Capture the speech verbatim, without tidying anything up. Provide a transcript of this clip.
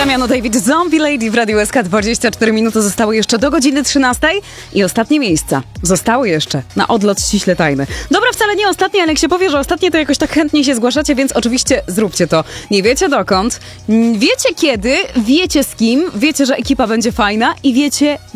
Damiano David, Zombie Lady w Radiu S K. dwadzieścia cztery minuty zostały jeszcze do godziny trzynastej i ostatnie miejsca zostały jeszcze na odlot ściśle tajny. Dobra, wcale nie ostatnie, ale jak się powie, że ostatnie, to jakoś tak chętnie się zgłaszacie, więc oczywiście zróbcie to. Nie wiecie dokąd, wiecie kiedy, wiecie z kim, wiecie, że ekipa będzie fajna i wiecie